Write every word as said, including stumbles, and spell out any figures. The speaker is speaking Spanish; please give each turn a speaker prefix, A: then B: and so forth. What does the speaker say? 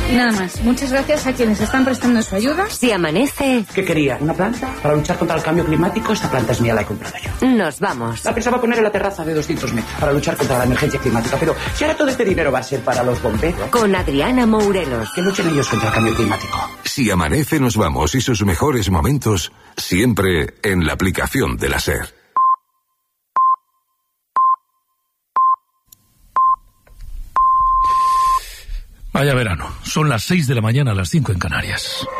A: Y nada más, muchas gracias a quienes están prestando su ayuda.
B: Si amanece...
C: ¿Qué quería? ¿Una planta? Para luchar contra el cambio climático, esta planta es mía, la he comprado yo.
B: Nos vamos.
C: La pensaba poner en la terraza de doscientos metros para luchar contra la emergencia climática, pero si ahora todo este dinero va a ser para los bomberos...
B: Con Adriana Mourelos.
C: Que luchen ellos contra el cambio climático.
D: Si amanece, nos vamos y sus mejores momentos siempre en la aplicación de la SER.
E: Vaya verano. Son las seis de la mañana, a las cinco en Canarias.